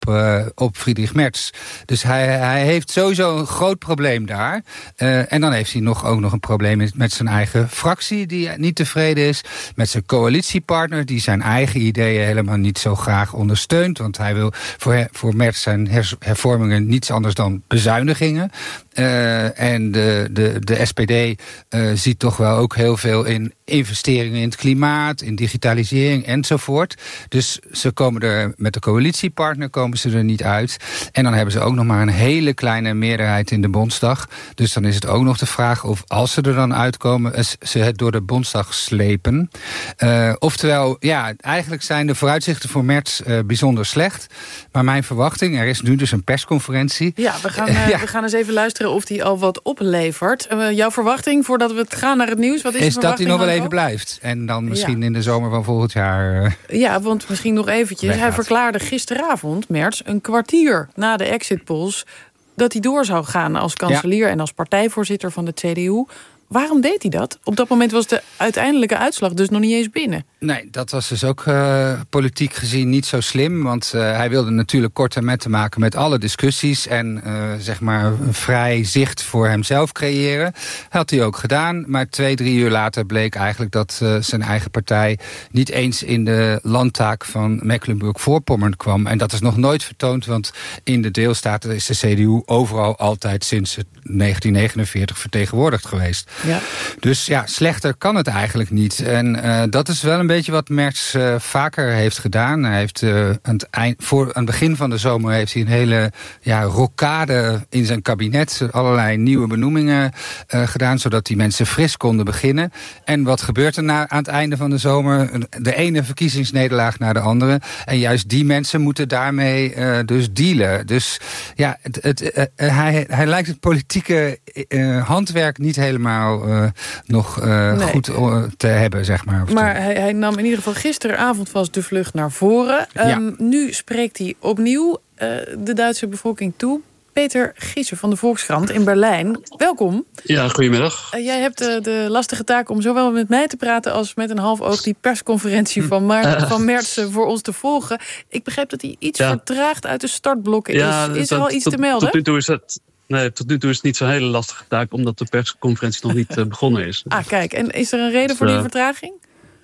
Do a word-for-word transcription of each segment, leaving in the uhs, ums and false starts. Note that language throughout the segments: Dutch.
uh, op Friedrich Merz. Dus hij, hij heeft sowieso een groot probleem daar. Uh, en dan heeft hij nog, ook nog een probleem met zijn eigen fractie, die niet tevreden is. Met zijn coalitiepartner, die zijn eigen ideeën helemaal niet zo graag ondersteunt. Want hij wil voor, voor Merz zijn hervormingen niets anders dan bezuinigingen. Uh, en de, de, de S P D uh, ziet toch wel ook heel veel in investeringen in het klimaat, in digitalisering enzovoort. Dus ze komen er met de coalitiepartner komen ze er niet uit. En dan hebben ze ook nog maar een hele kleine meerderheid in de Bondsdag. Dus dan is het ook nog de vraag of, als ze er dan uitkomen, ze het door de Bondsdag slepen. Uh, oftewel, ja, eigenlijk zijn de vooruitzichten voor Merz uh, bijzonder slecht. Maar mijn verwachting, er is nu dus een persconferentie. Ja, we gaan, uh, ja. we gaan eens even luisteren of die al wat oplevert. Uh, jouw verwachting, voordat we het gaan naar het nieuws, wat is, is je dat hij nog wel even ook? blijft. En dan misschien ja. in de zomer van volgend jaar... Uh, ja, want misschien nog eventjes. weggaat. Hij verklaarde gisteravond, Merz, een kwartier na de exit polls, dat hij door zou gaan als kanselier ja. en als partijvoorzitter van de C D U. Waarom deed hij dat? Op dat moment was de uiteindelijke uitslag dus nog niet eens binnen. Nee, dat was dus ook uh, politiek gezien niet zo slim. Want uh, hij wilde natuurlijk kort en met te maken met alle discussies. En uh, zeg maar een vrij zicht voor hemzelf creëren. Had hij ook gedaan. Maar twee, drie uur later bleek eigenlijk dat uh, zijn eigen partij niet eens in de landtaak van Mecklenburg-Voorpommern kwam. En dat is nog nooit vertoond. Want in de deelstaten is de C D U overal altijd sinds negentien negenenveertig vertegenwoordigd geweest. Ja. Dus ja, slechter kan het eigenlijk niet. En uh, dat is wel een beetje wat Merz uh, vaker heeft gedaan. Hij heeft uh, aan, het eind, voor, aan het begin van de zomer heeft hij een hele ja, rokade in zijn kabinet. Allerlei nieuwe benoemingen uh, gedaan, zodat die mensen fris konden beginnen. En wat gebeurt er na, aan het einde van de zomer? De ene verkiezingsnederlaag naar de andere. En juist die mensen moeten daarmee uh, dus dealen. Dus ja, het, het, uh, hij, hij lijkt het politieke uh, handwerk niet helemaal Uh, nog uh, nee. goed uh, te hebben, zeg maar. Maar hij, hij nam in ieder geval gisteravond vast de vlucht naar voren. Um, ja. Nu spreekt hij opnieuw uh, de Duitse bevolking toe. Peter Giesser van de Volkskrant in Berlijn. Welkom. Ja, goedemiddag. Uh, jij hebt de, de lastige taak om zowel met mij te praten als met een half oog die persconferentie van, Mar- van Merz voor ons te volgen. Ik begrijp dat hij iets ja. vertraagd uit de startblokken ja, is. Is dat, er al iets tot, te melden? Tot nu toe is het... Nee, tot nu toe is het niet zo'n hele lastige taak, omdat de persconferentie nog niet uh, begonnen is. Ah, kijk, en is er een reden dus, voor die uh, vertraging?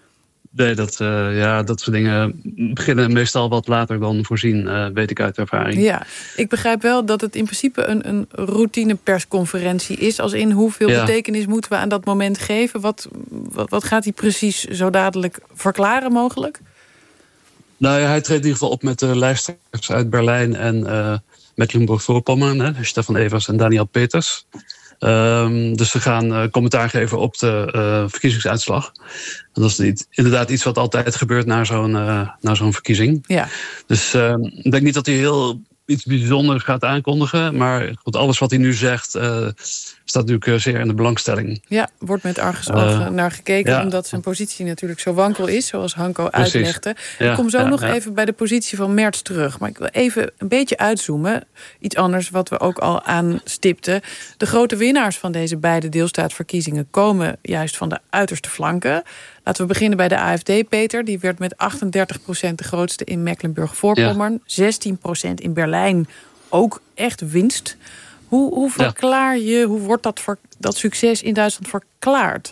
Nee, dat, uh, ja, dat soort dingen beginnen meestal wat later dan voorzien, uh, weet ik uit ervaring. Ja, ik begrijp wel dat het in principe een, een routine persconferentie is. Als in hoeveel ja. betekenis moeten we aan dat moment geven? Wat, wat, wat gaat hij precies zo dadelijk verklaren mogelijk? Nou ja, hij treedt in ieder geval op met de lijsttrekkers uit Berlijn en Uh, Mecklenburg-Vorpommern, Stefan Evers en Daniel Peters. Um, dus ze gaan uh, commentaar geven op de uh, verkiezingsuitslag. En dat is niet, inderdaad iets wat altijd gebeurt na zo'n, uh, na zo'n verkiezing. Ja. Dus uh, ik denk niet dat hij heel iets bijzonders gaat aankondigen. Maar goed, alles wat hij nu zegt uh, staat natuurlijk zeer in de belangstelling. Ja, wordt met argusogen uh, naar gekeken. Ja. Omdat zijn positie natuurlijk zo wankel is, zoals Hanko Precies. uitlegde. Ja, ik kom zo ja, nog ja. even bij de positie van Merz terug. Maar ik wil even een beetje uitzoomen. Iets anders wat we ook al aanstipten. De grote winnaars van deze beide deelstaatverkiezingen komen juist van de uiterste flanken. Laten we beginnen bij de A F D, Peter. Die werd met achtendertig procent de grootste in Mecklenburg-Vorpommern. Ja. zestien procent in Berlijn. Ook echt winst. Hoe, hoe verklaar je, hoe wordt dat, ver, dat succes in Duitsland verklaard?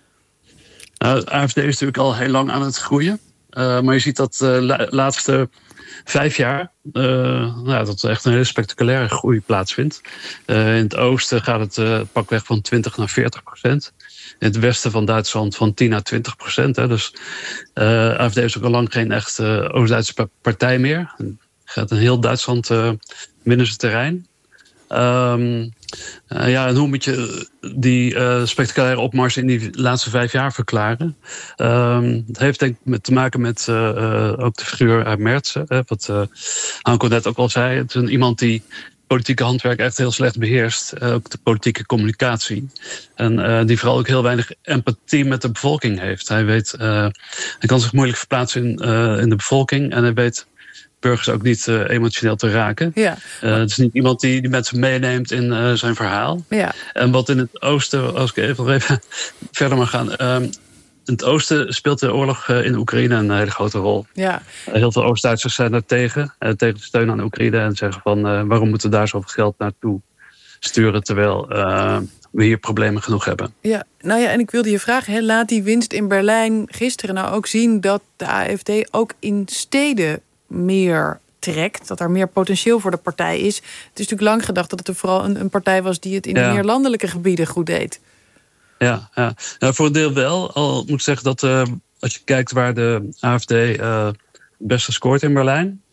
Nou, de A F D is natuurlijk al heel lang aan het groeien. Uh, maar je ziet dat de uh, laatste vijf jaar Uh, nou, dat er echt een hele spectaculaire groei plaatsvindt. Uh, in het oosten gaat het uh, pakweg van twintig naar veertig procent. In het westen van Duitsland van tien naar twintig procent. Hè. Dus uh, A F D is ook al lang geen echt uh, Oost-Duitse partij meer. Gaat in heel Duitsland uh, winnen ze terrein. Um, uh, ja, en hoe moet je die uh, spectaculaire opmars in die laatste vijf jaar verklaren? Um, het heeft denk ik met, te maken met uh, uh, ook de figuur uit Merz. Hè, wat uh, Hanko net ook al zei. Het is een, iemand die politieke handwerk echt heel slecht beheerst. Uh, ook de politieke communicatie. En uh, die vooral ook heel weinig empathie met de bevolking heeft. Hij weet, uh, hij kan zich moeilijk verplaatsen in, uh, in de bevolking. En hij weet burgers ook niet uh, emotioneel te raken. Ja. Uh, het is niet iemand die, die mensen meeneemt in uh, zijn verhaal. Ja. En wat in het oosten, als ik even, even verder mag gaan. Um, in het oosten speelt de oorlog uh, in Oekraïne een hele grote rol. Ja. Uh, heel veel Oost-Duitsers zijn er tegen. Uh, tegen de steun aan Oekraïne. En zeggen van uh, waarom moeten we daar zoveel geld naartoe sturen. Terwijl uh, we hier problemen genoeg hebben. Ja, nou ja, en ik wilde je vragen. Hè, laat die winst in Berlijn gisteren nou ook zien dat de A F D ook in steden meer trekt, dat er meer potentieel voor de partij is. Het is natuurlijk lang gedacht dat het er vooral een, een partij was die het in ja. de meer landelijke gebieden goed deed. Ja, ja. Nou, voor een deel wel. Al moet ik zeggen dat uh, als je kijkt waar de A F D uh, het beste scoort in Berlijn,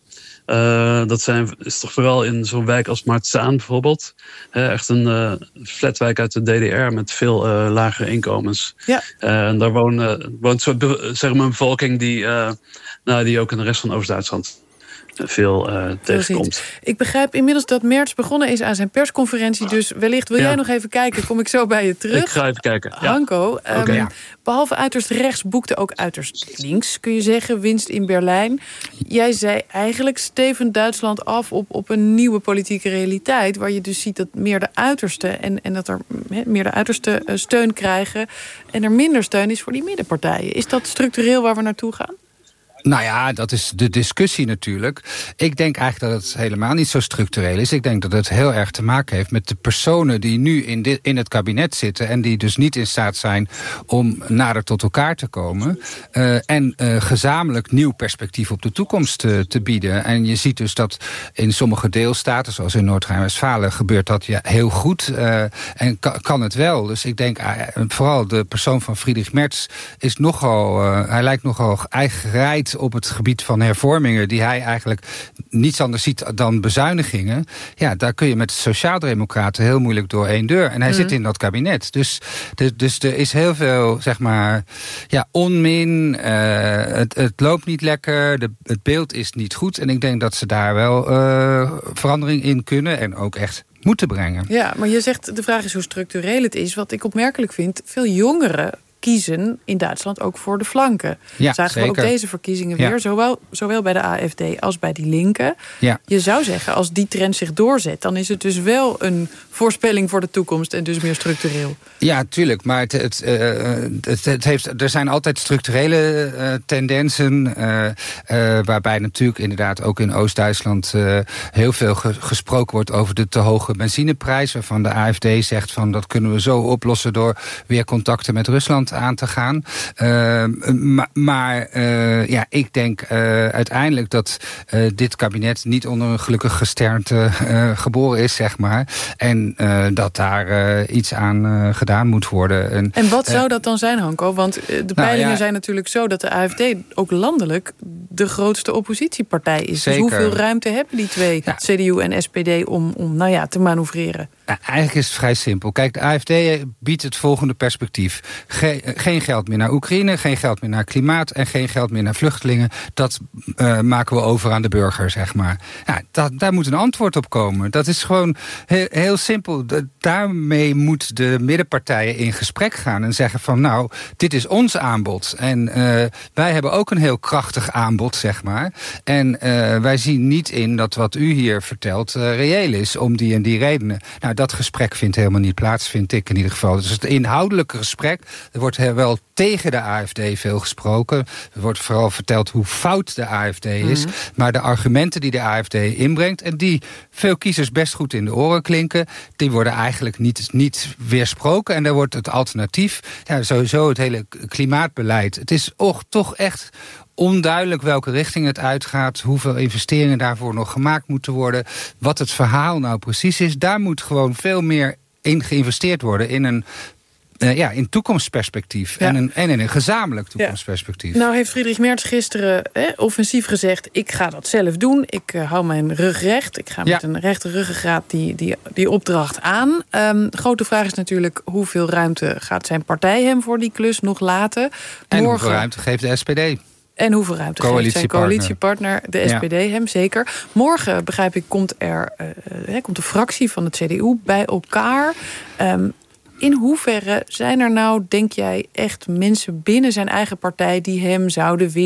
uh, dat zijn, is toch vooral in zo'n wijk als Marzahn bijvoorbeeld. Uh, echt een uh, flatwijk uit de D D R met veel uh, lagere inkomens. Ja. Uh, en daar woont, woont zo'n zeg maar, een bevolking die, uh, nou, die ook in de rest van Oost-Duitsland veel uh, tegenkomt. Ik begrijp inmiddels dat Merz begonnen is aan zijn persconferentie. Dus wellicht wil ja. jij nog even kijken. Kom ik zo bij je terug. Ik ga even kijken. Ja. Hanko, um, okay, ja. behalve uiterst rechts boekte ook uiterst links, kun je zeggen, winst in Berlijn. Jij zei eigenlijk stevend Duitsland af op, op een nieuwe politieke realiteit, waar je dus ziet dat meer de uitersten en, en dat er he, meer de uitersten uh, steun krijgen en er minder steun is voor die middenpartijen. Is dat structureel waar we naartoe gaan? Nou ja, dat is de discussie natuurlijk. Ik denk eigenlijk dat het helemaal niet zo structureel is. Ik denk dat het heel erg te maken heeft met de personen die nu in, dit, in het kabinet zitten en die dus niet in staat zijn om nader tot elkaar te komen. Uh, en uh, gezamenlijk nieuw perspectief op de toekomst uh, te bieden. En je ziet dus dat in sommige deelstaten, zoals in Noord-Rijn-Westfalen, gebeurt dat ja, heel goed. Uh, en kan, kan het wel. Dus ik denk uh, vooral de persoon van Friedrich Merz is nogal, uh, hij lijkt nogal eigengereid op het gebied van hervormingen, die hij eigenlijk niets anders ziet dan bezuinigingen. Ja, daar kun je met de Sociaaldemocraten heel moeilijk door één deur. En hij mm. zit in dat kabinet. Dus, de, dus er is heel veel, zeg maar, ja, onmin. Uh, het, het loopt niet lekker. De, het beeld is niet goed. En ik denk dat ze daar wel uh, verandering in kunnen en ook echt moeten brengen. Ja, maar je zegt, de vraag is hoe structureel het is. Wat ik opmerkelijk vind, veel jongeren kiezen in Duitsland ook voor de flanken. Ja, zagen zeker. we ook deze verkiezingen weer, ja. zowel, zowel bij de A F D als bij die linken. Ja. Je zou zeggen, als die trend zich doorzet, dan is het dus wel een voorspelling voor de toekomst en dus meer structureel. Ja, tuurlijk, maar het, het, uh, het, het heeft, er zijn altijd structurele uh, tendensen, uh, uh, waarbij natuurlijk inderdaad ook in Oost-Duitsland uh, heel veel ge- gesproken wordt over de te hoge benzineprijs, waarvan de A F D zegt van dat kunnen we zo oplossen door weer contacten met Rusland aan te gaan. Uh, maar maar uh, ja, ik denk uh, uiteindelijk dat uh, dit kabinet niet onder een gelukkig gesternte uh, geboren is, zeg maar. En uh, dat daar uh, iets aan uh, gedaan moet worden. En, en wat zou uh, dat dan zijn, Hanko? Want uh, de peilingen nou, ja, zijn natuurlijk zo dat de A F D ook landelijk de grootste oppositiepartij is. Zeker. Dus hoeveel ruimte hebben die twee, ja. C D U en S P D, om, om nou ja, te manoeuvreren? Eigenlijk is het vrij simpel. Kijk, de A F D biedt het volgende perspectief. Ge- geen geld meer naar Oekraïne, geen geld meer naar klimaat en geen geld meer naar vluchtelingen. Dat uh, maken we over aan de burger, zeg maar. Ja, dat, daar moet een antwoord op komen. Dat is gewoon heel, heel simpel. De, daarmee moet de middenpartijen in gesprek gaan en zeggen van nou, dit is ons aanbod. En uh, wij hebben ook een heel krachtig aanbod, zeg maar. En uh, wij zien niet in dat wat u hier vertelt uh, reëel is, om die en die redenen. Nou, dat gesprek vindt helemaal niet plaats, vind ik in ieder geval. Dus het inhoudelijke gesprek, er wordt wel tegen de A F D veel gesproken. Er wordt vooral verteld hoe fout de A F D is. Mm-hmm. Maar de argumenten die de A F D inbrengt en die veel kiezers best goed in de oren klinken, die worden eigenlijk niet, niet weersproken. En daar wordt het alternatief, ja, sowieso het hele klimaatbeleid. Het is och, toch echt onduidelijk welke richting het uitgaat, hoeveel investeringen daarvoor nog gemaakt moeten worden, wat het verhaal nou precies is. Daar moet gewoon veel meer in geïnvesteerd worden in een Uh, ja, in toekomstperspectief. Ja. En, een, en in een gezamenlijk toekomstperspectief. Ja. Nou heeft Friedrich Merz gisteren eh, offensief gezegd, ik ga dat zelf doen. Ik uh, hou mijn rug recht. Ik ga ja. met een rechte ruggengraat die, die, die opdracht aan. Um, grote vraag is natuurlijk, hoeveel ruimte gaat zijn partij hem voor die klus nog laten? En Morgen, hoeveel ruimte geeft de S P D? En hoeveel ruimte geeft zijn coalitiepartner, de S P D, ja. hem zeker. Morgen, begrijp ik, komt er uh, uh, komt de fractie van het C D U bij elkaar. Um, In hoeverre zijn er nou, denk jij, echt mensen binnen zijn eigen partij die hem zouden willen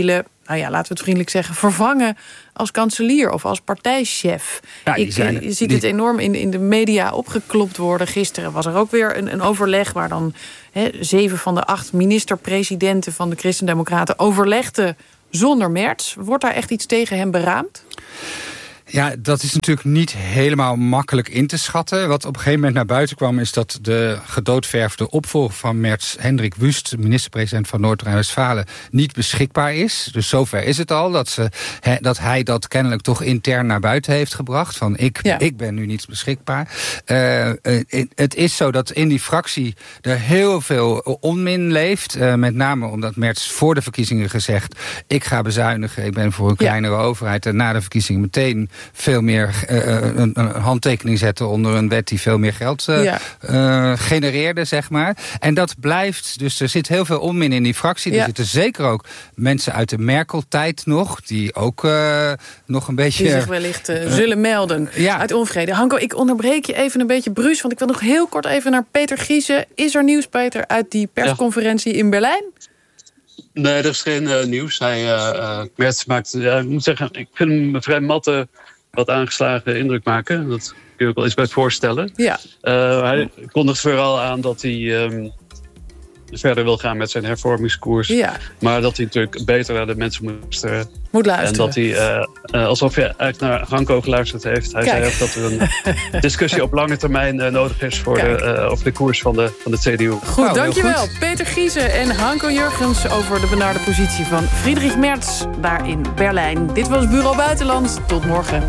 nou ja, laten we het vriendelijk zeggen, vervangen als kanselier of als partijchef. Ja, Ik, zijn, je ziet die... het enorm in, in de media opgeklopt worden. Gisteren was er ook weer een, een overleg waar dan he, zeven van de acht minister-presidenten van de Christen-Democraten overlegden zonder Merz. Wordt daar echt iets tegen hem beraamd? Ja, dat is natuurlijk niet helemaal makkelijk in te schatten. Wat op een gegeven moment naar buiten kwam, is dat de gedoodverfde opvolger van Merz, Hendrik Wüst, minister-president van Noord-Rijn-Westfalen, niet beschikbaar is. Dus zover is het al dat, ze, he, dat hij dat kennelijk toch intern naar buiten heeft gebracht. Van ik, ja. ik ben nu niet beschikbaar. Uh, uh, het is zo dat in die fractie er heel veel onmin leeft. Uh, met name omdat Merz voor de verkiezingen gezegd, ik ga bezuinigen, ik ben voor een kleinere ja. overheid. En na de verkiezingen meteen veel meer uh, een, een handtekening zetten onder een wet die veel meer geld uh, ja. uh, genereerde, zeg maar. En dat blijft, dus er zit heel veel onmin in die fractie. Ja. Er zitten zeker ook mensen uit de Merkel-tijd nog, die ook uh, nog een beetje... Die zich wellicht uh, uh, zullen melden ja. uit onvrede. Hanko, ik onderbreek je even een beetje bruus, want ik wil nog heel kort even naar Peter Giese. Is er nieuws, Peter, uit die persconferentie ja. in Berlijn? Nee, er is geen uh, nieuws. Hij uh, Merz maakt, uh, ik moet zeggen, ik vind hem vrij matte, wat aangeslagen indruk maken. Dat kun je ook wel eens bij voorstellen. Ja. Uh, hij kondigt vooral aan dat hij um, verder wil gaan met zijn hervormingskoers. Ja. Maar dat hij natuurlijk beter naar de mensen moet, uh, moet luisteren. En dat hij, uh, uh, alsof hij eigenlijk naar Hanko geluisterd heeft. Hij Kijk. zei ook dat er een discussie op lange termijn uh, nodig is voor de, uh, over de koers van de, van de C D U. Goed, nou, dankjewel. Goed. Peter Giese en Hanko Jurgens over de benarde positie van Friedrich Merz daar in Berlijn. Dit was Bureau Buitenland. Tot morgen.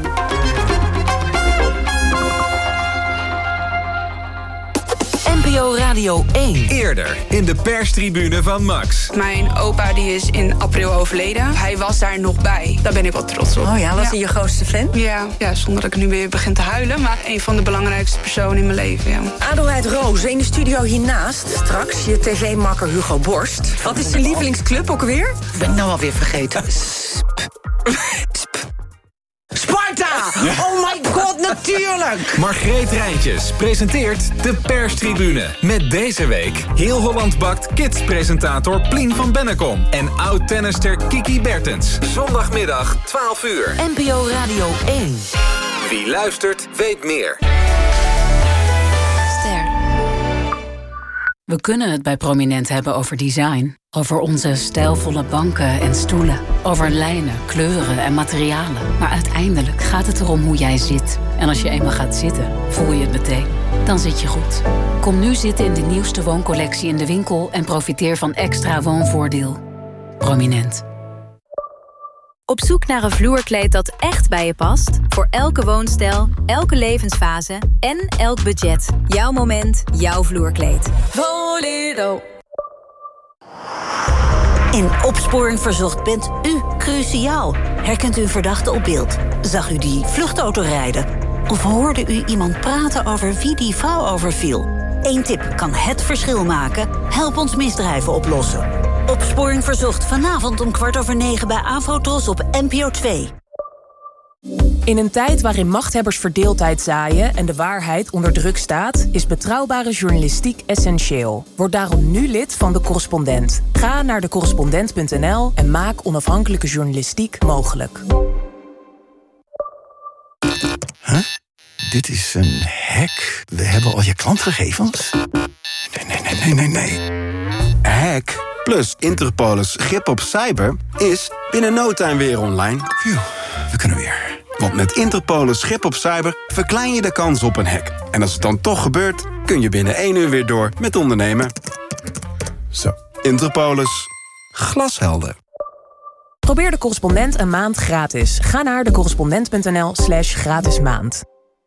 N P O Radio één. Eerder in de perstribune van Max. Mijn opa die is in april overleden. Hij was daar nog bij. Daar ben ik wel trots op. Oh ja, was hij ja. je grootste fan? Ja, ja, zonder dat ik nu weer begin te huilen. Maar een van de belangrijkste personen in mijn leven, ja. Adelheid Roos, in de studio hiernaast. Straks je tv-makker Hugo Borst. Wat is je lievelingsclub ook weer? Ik ben nou alweer vergeten. Sp. Sp. Sparta! Oh my god, natuurlijk! Margreet Rijntjes presenteert de perstribune. Met deze week Heel Holland Bakt Kids-presentator Plien van Bennekom en oud-tennister Kiki Bertens. Zondagmiddag twaalf uur. N P O Radio één. Wie luistert, weet meer. Ster. We kunnen het bij Prominent hebben over design. Over onze stijlvolle banken en stoelen. Over lijnen, kleuren en materialen. Maar uiteindelijk gaat het erom hoe jij zit. En als je eenmaal gaat zitten, voel je het meteen. Dan zit je goed. Kom nu zitten in de nieuwste wooncollectie in de winkel... en profiteer van extra woonvoordeel. Prominent. Op zoek naar een vloerkleed dat echt bij je past? Voor elke woonstijl, elke levensfase en elk budget. Jouw moment, jouw vloerkleed. Voledo. In Opsporing Verzocht bent u cruciaal. Herkent u een verdachte op beeld? Zag u die vluchtauto rijden? Of hoorde u iemand praten over wie die vrouw overviel? Eén tip kan het verschil maken. Help ons misdrijven oplossen. Opsporing Verzocht vanavond om kwart over negen bij Avrotros op N P O twee. In een tijd waarin machthebbers verdeeldheid zaaien en de waarheid onder druk staat, is betrouwbare journalistiek essentieel. Word daarom nu lid van De Correspondent. Ga naar de correspondent punt n l en maak onafhankelijke journalistiek mogelijk. Huh? Dit is een hack. We hebben al je klantgegevens? Nee, nee, nee, nee, nee, nee. Hack plus Interpolis grip op cyber is binnen no time weer online. Phew, we kunnen weer. Want met Interpolis grip op cyber verklein je de kans op een hack. En als het dan toch gebeurt, kun je binnen één uur weer door met ondernemen. Zo, Interpolis. Glashelder. Probeer De Correspondent een maand gratis. Ga naar decorrespondent punt n l slash gratis maand.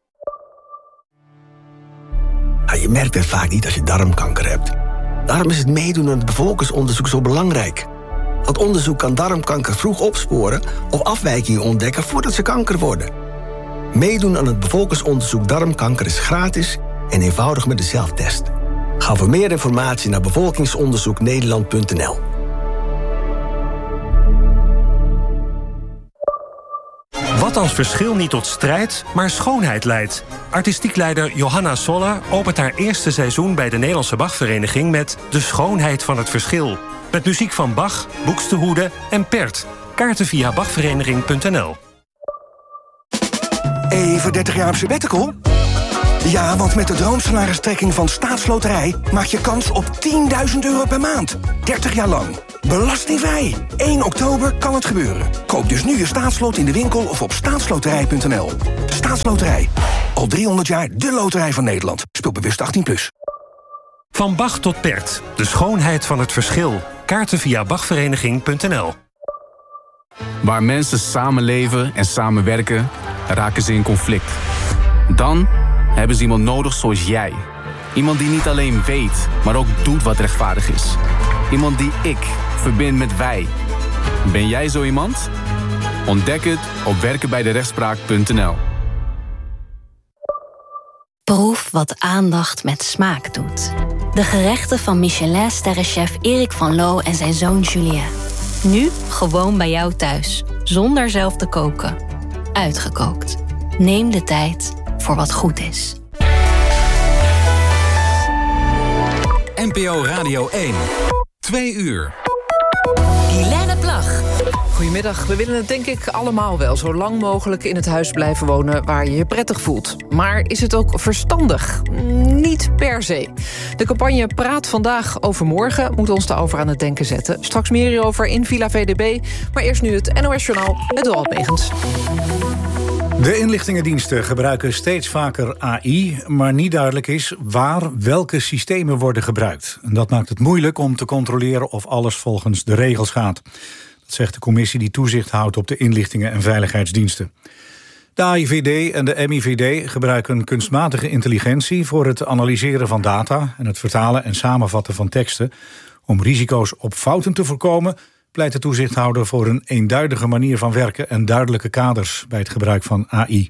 Ja, je merkt het vaak niet als je darmkanker hebt. Daarom is het meedoen aan het bevolkingsonderzoek zo belangrijk. Het onderzoek kan darmkanker vroeg opsporen of afwijkingen ontdekken voordat ze kanker worden. Meedoen aan het bevolkingsonderzoek darmkanker is gratis en eenvoudig met de zelftest. Ga voor meer informatie naar bevolkingsonderzoek nederland punt n l. Wat als verschil niet tot strijd, maar schoonheid leidt? Artistiek leider Johanna Soller opent haar eerste seizoen bij de Nederlandse Bachvereniging met De Schoonheid van het Verschil. Met muziek van Bach, Buxtehude en Pärt. Kaarten via bachvereniging punt n l. Even dertig jaar op sabbatical? Ja, want met de droomsalaristrekking van Staatsloterij maak je kans op tienduizend euro per maand. dertig jaar lang. Belastingvrij. één oktober kan het gebeuren. Koop dus nu je staatslot in de winkel of op staatsloterij punt n l. Staatsloterij. Al driehonderd jaar de loterij van Nederland. Speel bewust achttien plus. Van Bach tot Pert. De schoonheid van het verschil. Kaarten via bachvereniging punt n l. Waar mensen samenleven en samenwerken, raken ze in conflict. Dan hebben ze iemand nodig zoals jij. Iemand die niet alleen weet, maar ook doet wat rechtvaardig is. Iemand die ik verbind met wij. Ben jij zo iemand? Ontdek het op werken bij de rechtspraak punt n l. Proef wat aandacht met smaak doet. De gerechten van Michelin-sterrenchef Erik van Loo en zijn zoon Julien. Nu gewoon bij jou thuis, zonder zelf te koken. Uitgekookt. Neem de tijd voor wat goed is. N P O Radio één. Twee uur. Guilaine Plag. Goedemiddag. We willen het denk ik allemaal wel zo lang mogelijk in het huis blijven wonen waar je je prettig voelt. Maar is het ook verstandig? Niet per se. De campagne Praat vandaag over morgen moet ons daarover aan het denken zetten. Straks meer hierover in Villa V D B. Maar eerst nu het N O S-journaal met Dorald Megens. De inlichtingendiensten gebruiken steeds vaker A I, maar niet duidelijk is waar welke systemen worden gebruikt. En dat maakt het moeilijk om te controleren of alles volgens de regels gaat. Dat zegt de commissie die toezicht houdt op de inlichtingen- en veiligheidsdiensten. De A I V D en de M I V D gebruiken kunstmatige intelligentie voor het analyseren van data en het vertalen en samenvatten van teksten. Om risico's op fouten te voorkomen, pleit de toezichthouder voor een eenduidige manier van werken en duidelijke kaders bij het gebruik van A I.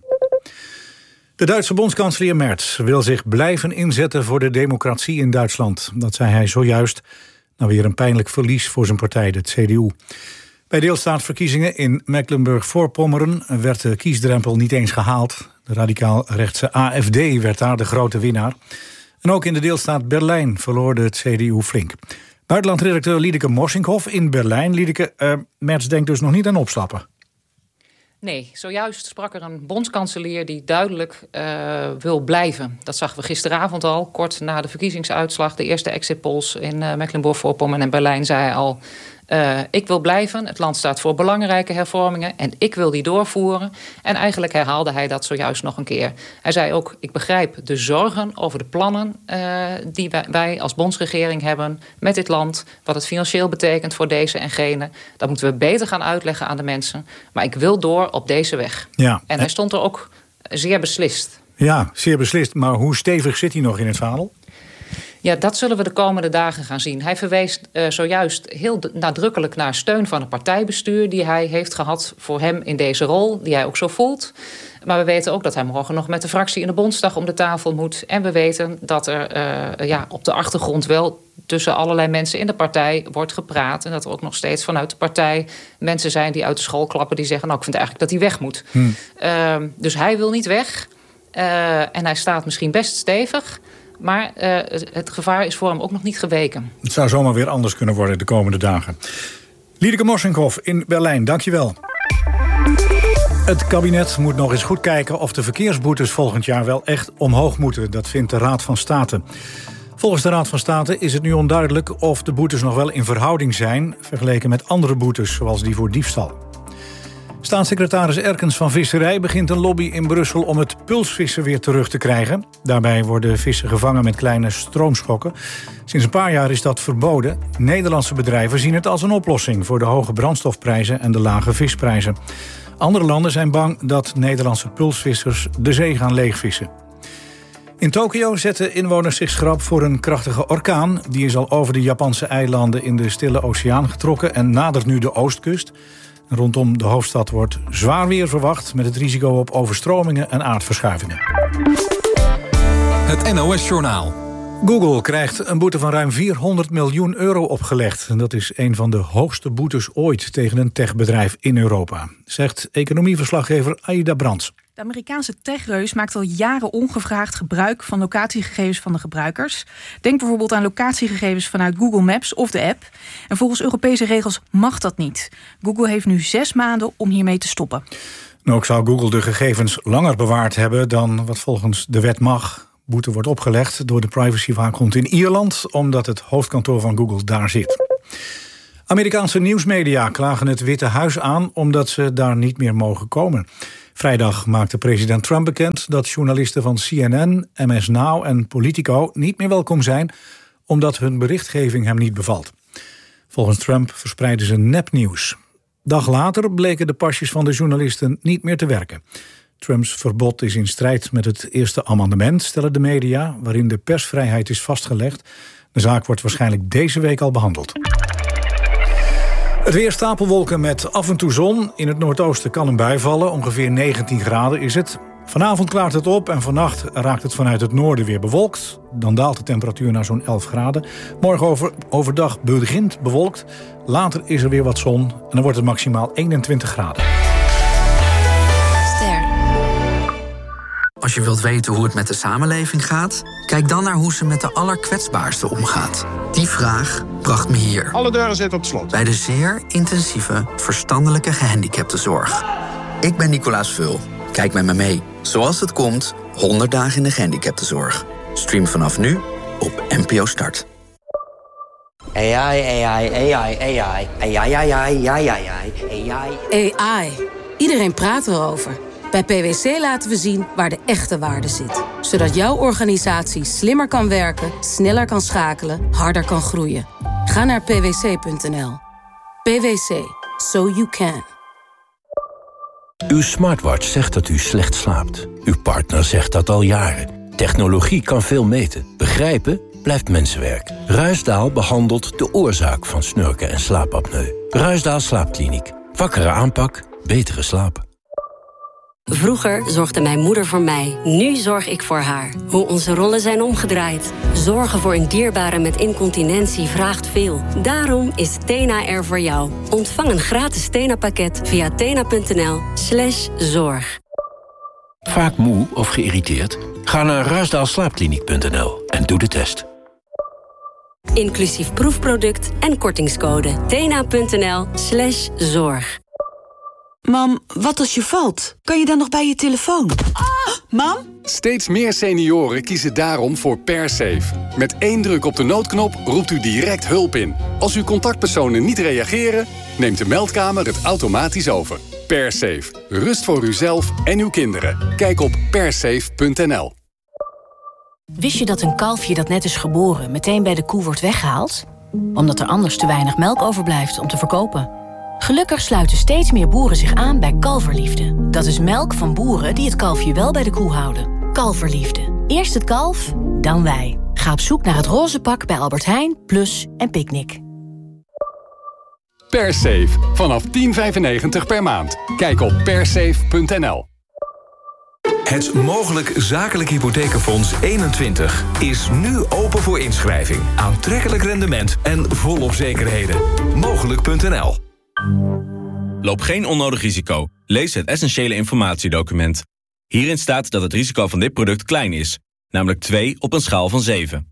De Duitse bondskanselier Merz wil zich blijven inzetten voor de democratie in Duitsland. Dat zei hij zojuist na weer een pijnlijk verlies voor zijn partij, de C D U. Bij deelstaatsverkiezingen in Mecklenburg-Voorpommeren werd de kiesdrempel niet eens gehaald. De radicaal-rechtse A F D werd daar de grote winnaar. En ook in de deelstaat Berlijn verloor de C D U flink. Buitenlandredacteur Liedeke Morsinghoff in Berlijn. Liedeke, uh, Merz denkt dus nog niet aan opstappen. Nee, zojuist sprak er een bondskanselier die duidelijk uh, wil blijven. Dat zagen we gisteravond al, kort na de verkiezingsuitslag. De eerste exit polls in uh, Mecklenburg-Voorpommern en Berlijn zei hij al... Uh, ik wil blijven, het land staat voor belangrijke hervormingen en ik wil die doorvoeren. En eigenlijk herhaalde hij dat zojuist nog een keer. Hij zei ook, ik begrijp de zorgen over de plannen uh, die wij, wij als bondsregering hebben met dit land. Wat het financieel betekent voor deze en gene. Dat moeten we beter gaan uitleggen aan de mensen. Maar ik wil door op deze weg. Ja. En hij stond er ook zeer beslist. Ja, zeer beslist. Maar hoe stevig zit hij nog in het zadel? Ja, dat zullen we de komende dagen gaan zien. Hij verwees uh, zojuist heel nadrukkelijk naar steun van het partijbestuur die hij heeft gehad voor hem in deze rol, die hij ook zo voelt. Maar we weten ook dat hij morgen nog met de fractie in de Bondsdag om de tafel moet. En we weten dat er uh, ja, op de achtergrond wel tussen allerlei mensen in de partij wordt gepraat. En dat er ook nog steeds vanuit de partij mensen zijn die uit de school klappen die zeggen, nou, ik vind eigenlijk dat hij weg moet. Hmm. Uh, dus hij wil niet weg. Uh, en hij staat misschien best stevig. Maar uh, het gevaar is voor hem ook nog niet geweken. Het zou zomaar weer anders kunnen worden de komende dagen. Liedeke Morsinghoff in Berlijn, dankjewel. Het kabinet moet nog eens goed kijken of de verkeersboetes volgend jaar wel echt omhoog moeten. Dat vindt de Raad van State. Volgens de Raad van State is het nu onduidelijk of de boetes nog wel in verhouding zijn vergeleken met andere boetes, zoals die voor diefstal. Staatssecretaris Erkens van Visserij begint een lobby in Brussel om het pulsvissen weer terug te krijgen. Daarbij worden vissen gevangen met kleine stroomschokken. Sinds een paar jaar is dat verboden. Nederlandse bedrijven zien het als een oplossing voor de hoge brandstofprijzen en de lage visprijzen. Andere landen zijn bang dat Nederlandse pulsvissers de zee gaan leegvissen. In Tokio zetten inwoners zich schrap voor een krachtige orkaan. Die is al over de Japanse eilanden in de Stille Oceaan getrokken en nadert nu de oostkust. Rondom de hoofdstad wordt zwaar weer verwacht met het risico op overstromingen en aardverschuivingen. Het N O S-journaal. Google krijgt een boete van ruim vierhonderd miljoen euro opgelegd. En dat is een van de hoogste boetes ooit tegen een techbedrijf in Europa, zegt economieverslaggever Aida Brands. De Amerikaanse techreus maakt al jaren ongevraagd gebruik van locatiegegevens van de gebruikers. Denk bijvoorbeeld aan locatiegegevens vanuit Google Maps of de app. En volgens Europese regels mag dat niet. Google heeft nu zes maanden om hiermee te stoppen. En ook zou Google de gegevens langer bewaard hebben dan wat volgens de wet mag. Boete wordt opgelegd door de privacywaakhond in Ierland, omdat het hoofdkantoor van Google daar zit. Amerikaanse nieuwsmedia klagen het Witte Huis aan omdat ze daar niet meer mogen komen. Vrijdag maakte president Trump bekend dat journalisten van C N N, M S Now en Politico niet meer welkom zijn omdat hun berichtgeving hem niet bevalt. Volgens Trump verspreiden ze nepnieuws. Dag later bleken de pasjes van de journalisten niet meer te werken. Trumps verbod is in strijd met het Eerste Amendement, stellen de media, waarin de persvrijheid is vastgelegd. De zaak wordt waarschijnlijk deze week al behandeld. Het weer: stapelwolken met af en toe zon. In het noordoosten kan een bui vallen. Ongeveer negentien graden is het. Vanavond klaart het op en vannacht raakt het vanuit het noorden weer bewolkt. Dan daalt de temperatuur naar zo'n elf graden. Morgen over, overdag begint bewolkt. Later is er weer wat zon en dan wordt het maximaal eenentwintig graden. Ster. Als je wilt weten hoe het met de samenleving gaat, kijk dan naar hoe ze met de allerkwetsbaarsten omgaat. Die vraag bracht me hier. Alle deuren zitten op slot. Bij de zeer intensieve verstandelijke gehandicaptenzorg. Ik ben Nicolaas Vul. Kijk met me mee. Zoals het komt, honderd dagen in de gehandicaptenzorg. Stream vanaf nu op N P O Start. A I, A I, A I, A I, A I, A I, A I, A I, A I. A I. Iedereen praat erover. Bij P W C laten we zien waar de echte waarde zit. Zodat jouw organisatie slimmer kan werken, sneller kan schakelen, harder kan groeien. Ga naar p w c punt n l. P W C. So you can. Uw smartwatch zegt dat u slecht slaapt. Uw partner zegt dat al jaren. Technologie kan veel meten. Begrijpen blijft mensenwerk. Ruisdaal behandelt de oorzaak van snurken en slaapapneu. Ruisdaal Slaapkliniek. Wakkere aanpak, betere slaap. Vroeger zorgde mijn moeder voor mij. Nu zorg ik voor haar. Hoe onze rollen zijn omgedraaid. Zorgen voor een dierbare met incontinentie vraagt veel. Daarom is Tena er voor jou. Ontvang een gratis Tena-pakket via tena.nl slash zorg. Vaak moe of geïrriteerd? Ga naar ruisdaal slaapkliniek punt n l en doe de test. Inclusief proefproduct en kortingscode. tena.nl slash zorg. Mam, wat als je valt? Kan je dan nog bij je telefoon? Ah, mam? Steeds meer senioren kiezen daarom voor PerSafe. Met één druk op de noodknop roept u direct hulp in. Als uw contactpersonen niet reageren, neemt de meldkamer het automatisch over. PerSafe. Rust voor uzelf en uw kinderen. Kijk op persafe punt n l. Wist je dat een kalfje dat net is geboren meteen bij de koe wordt weggehaald? Omdat er anders te weinig melk overblijft om te verkopen. Gelukkig sluiten steeds meer boeren zich aan bij Kalverliefde. Dat is melk van boeren die het kalfje wel bij de koe houden. Kalverliefde. Eerst het kalf, dan wij. Ga op zoek naar het roze pak bij Albert Heijn, Plus en Picnic. PerSafe. Vanaf tien vijfennegentig per maand. Kijk op persafe punt n l. Het Mogelijk Zakelijk Hypothekenfonds eenentwintig is nu open voor inschrijving. Aantrekkelijk rendement en volop zekerheden. Mogelijk punt n l. Loop geen onnodig risico. Lees het essentiële informatiedocument. Hierin staat dat het risico van dit product klein is. Namelijk twee op een schaal van zeven.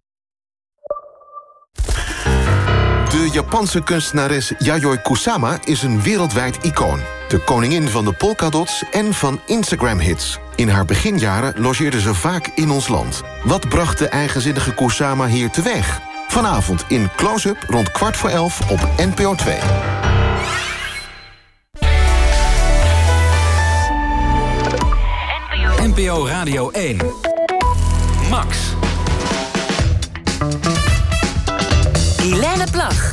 De Japanse kunstenares Yayoi Kusama is een wereldwijd icoon. De koningin van de polkadots en van Instagram-hits. In haar beginjaren logeerde ze vaak in ons land. Wat bracht de eigenzinnige Kusama hier teweeg? Vanavond in Close-up rond kwart voor elf op N P O twee. N P O Radio één. Max. Guilaine Plag.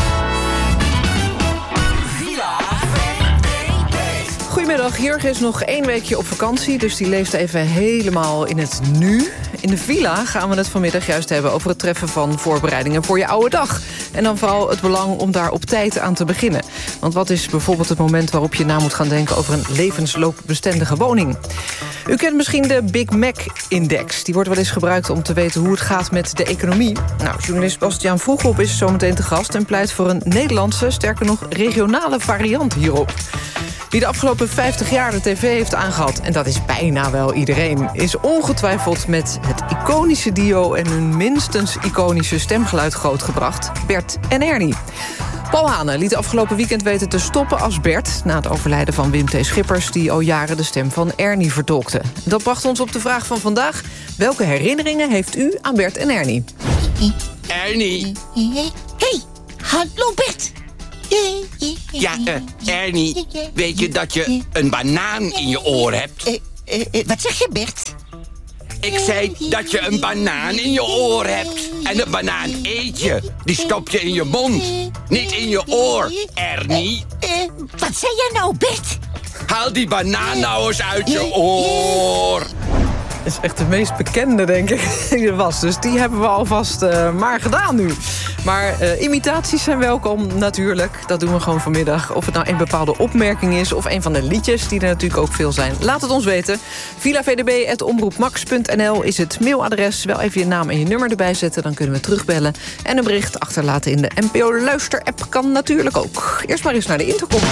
Goedemiddag, Jurgen is nog één weekje op vakantie, dus die leeft even helemaal in het nu. In de villa gaan we het vanmiddag juist hebben over het treffen van voorbereidingen voor je oude dag. En dan vooral het belang om daar op tijd aan te beginnen. Want wat is bijvoorbeeld het moment waarop je na moet gaan denken over een levensloopbestendige woning? U kent misschien de Big Mac-index. Die wordt wel eens gebruikt om te weten hoe het gaat met de economie. Nou, journalist Bastiaan Vroegop is zometeen te gast en pleit voor een Nederlandse, sterker nog regionale variant hierop. Wie de afgelopen vijftig jaar de tv heeft aangehad, en dat is bijna wel iedereen, is ongetwijfeld met het iconische duo en hun minstens iconische stemgeluid grootgebracht, Bert en Ernie. Paul Hane liet afgelopen weekend weten te stoppen als Bert, na het overlijden van Wim T. Schippers, die al jaren de stem van Ernie vertolkte. Dat bracht ons op de vraag van vandaag: welke herinneringen heeft u aan Bert en Ernie? Ernie. Hey, hallo Bert. Ja, uh, Ernie, weet je dat je een banaan in je oor hebt? Uh, uh, uh, wat zeg je, Bert? Ik zei dat je een banaan in je oor hebt. En een banaan eet je. Die stop je in je mond. Niet in je oor, Ernie. Uh, uh, wat zei jij nou, Bert? Haal die banaan nou eens uit je oor. Dat is echt de meest bekende, denk ik, die er was. Dus die hebben we alvast uh, maar gedaan nu. Maar uh, imitaties zijn welkom, natuurlijk. Dat doen we gewoon vanmiddag. Of het nou een bepaalde opmerking is of een van de liedjes, die er natuurlijk ook veel zijn. Laat het ons weten. villa v d b apenstaartje omroepmax punt n l is het mailadres. Wel even je naam en je nummer erbij zetten, dan kunnen we terugbellen. En een bericht achterlaten in de N P O-luister-app kan natuurlijk ook. Eerst maar eens naar de intercom.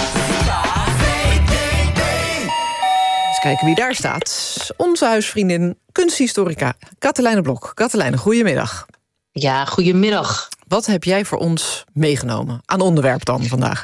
Kijken wie daar staat. Onze huisvriendin, kunsthistorica Katelijne Blok. Katelijne, goedemiddag. Ja, goedemiddag. Wat heb jij voor ons meegenomen aan onderwerp dan vandaag?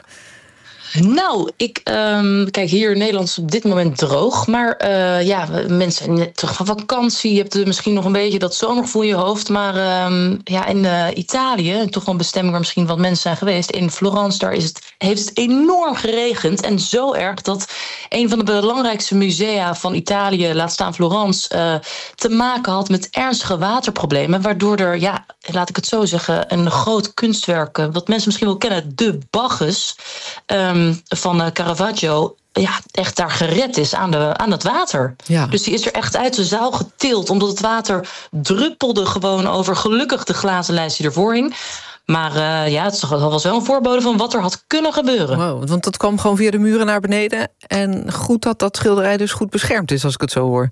Nou, ik um, kijk, hier in Nederland is op dit moment droog. Maar uh, ja, mensen zijn net terug van vakantie. Je hebt misschien nog een beetje dat zomergevoel in je hoofd. Maar um, ja, in uh, Italië, toch wel een bestemming waar misschien wat mensen zijn geweest. In Florence, daar is het, heeft het enorm geregend. En zo erg dat een van de belangrijkste musea van Italië, laat staan Florence, uh, te maken had met ernstige waterproblemen. Waardoor er, ja, laat ik het zo zeggen, een groot kunstwerk, uh, wat mensen misschien wel kennen, de Bacchus, Um, van Caravaggio, ja, echt daar gered is aan, de, aan het water. Ja. Dus die is er echt uit de zaal getild, omdat het water druppelde gewoon over, gelukkig de glazen lijst die ervoor hing. Maar uh, ja, het was wel een voorbode van wat er had kunnen gebeuren. Wow, want dat kwam gewoon via de muren naar beneden. En goed dat dat schilderij dus goed beschermd is, als ik het zo hoor.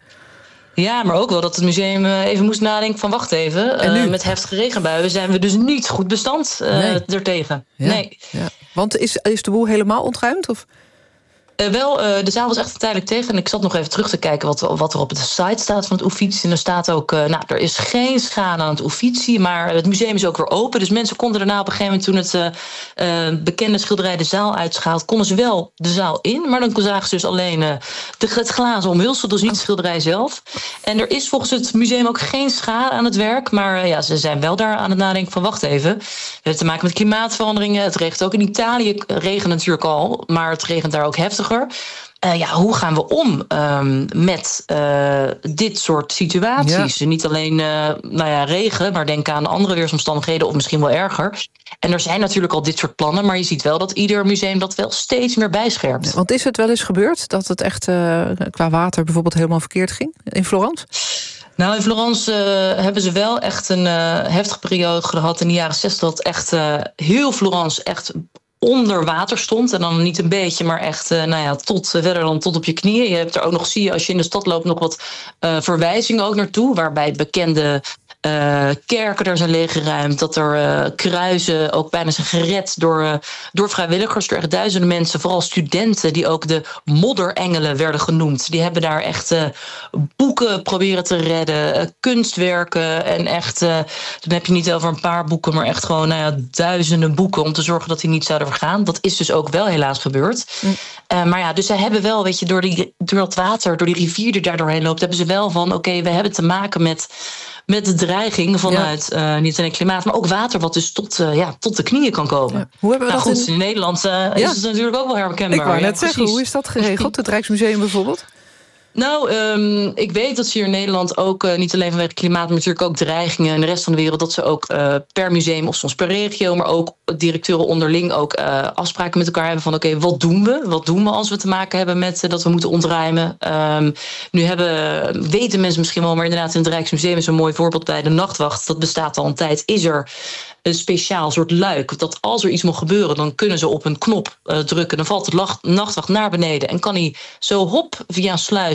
Ja, maar ook wel dat het museum even moest nadenken van wacht even. En nu? Uh, met heftige regenbuien zijn we dus niet goed bestand uh, nee. ertegen. Ja. Nee. Ja. Want is, is de boel helemaal ontruimd? Of? Uh, wel, uh, de zaal was echt tijdelijk tegen. En ik zat nog even terug te kijken wat, wat er op de site staat van het Uffizi. En er staat ook, uh, nou, er is geen schade aan het Uffizi, maar het museum is ook weer open. Dus mensen konden daarna op een gegeven moment, toen het uh, uh, bekende schilderij de zaal uitschaalt, konden ze wel de zaal in. Maar dan zagen ze dus alleen uh, de, het glazen omhulsel, dus niet het schilderij zelf. En er is volgens het museum ook geen schade aan het werk. Maar uh, ja, ze zijn wel daar aan het nadenken van wacht even. We hebben te maken met klimaatveranderingen. Het regent ook in Italië, regent natuurlijk al, maar het regent daar ook heftig. Uh, ja, hoe gaan we om um, met uh, dit soort situaties? Ja. Niet alleen uh, nou ja, regen, maar denk aan andere weersomstandigheden of misschien wel erger. En er zijn natuurlijk al dit soort plannen, maar je ziet wel dat ieder museum dat wel steeds meer bijscherpt. Ja, want is het wel eens gebeurd dat het echt uh, qua water bijvoorbeeld helemaal verkeerd ging in Florence? Nou, in Florence uh, hebben ze wel echt een uh, heftige periode gehad in de jaren zestig. Dat echt uh, heel Florence echt onder water stond. En dan niet een beetje, maar echt uh, nou ja, tot, uh, verder dan tot op je knieën. Je hebt er ook nog, zie je als je in de stad loopt, nog wat uh, verwijzingen ook naartoe. Waarbij bekende uh, kerken er zijn leeggeruimd. Dat er uh, kruisen ook bijna zijn gered door, uh, door vrijwilligers. Door echt duizenden mensen, vooral studenten, die ook de modderengelen werden genoemd. Die hebben daar echt uh, boeken proberen te redden. Uh, kunstwerken. En echt, uh, dan heb je niet over een paar boeken, maar echt gewoon nou ja, duizenden boeken om te zorgen dat die niet zouden vergaan. Dat is dus ook wel helaas gebeurd. Mm. Uh, maar ja, dus zij hebben wel, weet je, door, die, door dat water, door die rivier die daar doorheen loopt, hebben ze wel van, oké, okay, we hebben te maken met, met de dreiging vanuit ja. uh, niet alleen klimaat, maar ook water wat dus tot, uh, ja, tot de knieën kan komen. Ja. Hoe hebben we nou, dat goed, in, in Nederland uh, ja. is het natuurlijk ook wel herkenbaar. Ik wou net ja, zeggen, precies. Hoe is dat geregeld? Het Rijksmuseum bijvoorbeeld? Nou, um, ik weet dat ze hier in Nederland ook, uh, niet alleen vanwege klimaat, maar natuurlijk ook dreigingen in de rest van de wereld, dat ze ook uh, per museum of soms per regio, maar ook directeuren onderling ook uh, afspraken met elkaar hebben van oké, okay, wat doen we? Wat doen we als we te maken hebben met uh, dat we moeten ontruimen? Um, nu hebben, weten mensen misschien wel, maar inderdaad in het Rijksmuseum is een mooi voorbeeld bij de Nachtwacht. Dat bestaat al een tijd. Is er een speciaal soort luik, dat als er iets mag gebeuren, dan kunnen ze op een knop uh, drukken. Dan valt de nachtwacht naar beneden en kan hij zo hop via een sluis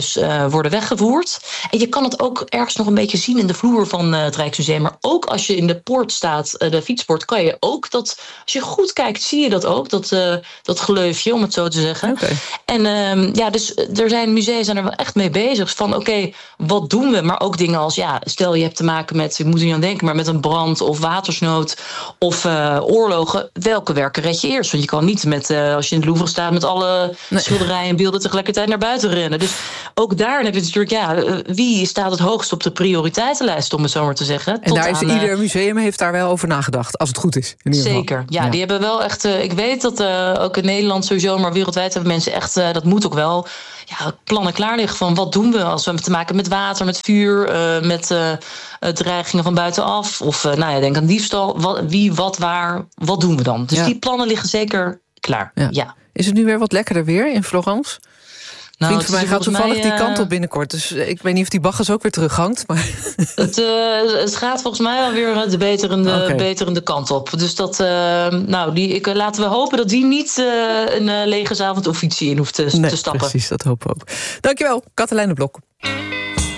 dus uh, worden weggevoerd. En je kan het ook ergens nog een beetje zien in de vloer van uh, het Rijksmuseum. Maar ook als je in de poort staat, uh, de fietspoort, kan je ook dat... Als je goed kijkt, zie je dat ook, dat, uh, dat gleufje, om het zo te zeggen. Okay. En uh, ja, dus er zijn musea zijn er wel echt mee bezig. Van oké, okay, wat doen we? Maar ook dingen als, ja, stel je hebt te maken met, ik moet er niet aan denken, maar met een brand of watersnood of uh, oorlogen. Welke werken red je eerst? Want je kan niet met, uh, als je in het Louvre staat, met alle nee. schilderijen en beelden tegelijkertijd naar buiten rennen. Dus ook daar heb je natuurlijk, ja, wie staat het hoogst op de prioriteitenlijst, om het zo maar te zeggen. En daar is aan, ieder museum heeft daar wel over nagedacht, als het goed is. In ieder zeker, geval. Ja, ja, die hebben wel echt, uh, ik weet dat uh, ook in Nederland sowieso, maar wereldwijd hebben mensen echt, uh, dat moet ook wel, ja, plannen klaar liggen van wat doen we als we hebben te maken met water, met vuur, uh, met uh, dreigingen van buitenaf. Of uh, nou ja, denk aan diefstal. Wat, wie, wat, waar, wat doen we dan? Dus ja. die plannen liggen zeker klaar. Ja. Ja. Is het nu weer wat lekkerder weer in Florence? Nou, vriend van mij gaat toevallig mij, uh, die kant op binnenkort. Dus ik weet niet of die baggas ook weer terughangt. Maar... Het, uh, het gaat volgens mij wel weer de beterende, okay. beterende kant op. Dus dat, uh, nou, die, ik, laten we hopen dat die niet uh, een uh, lege avond officie in hoeft te, nee, te stappen. Precies, dat hopen we ook. Dankjewel, Katelijne Blok.